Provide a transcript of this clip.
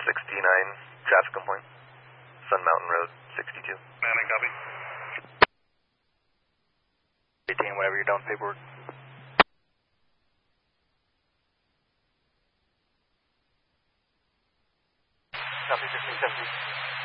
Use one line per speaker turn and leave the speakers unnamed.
69, traffic complaint. Sun Mountain Road, 62.
Manning, copy.
18, whenever you're done with paperwork.
Copy, 1570.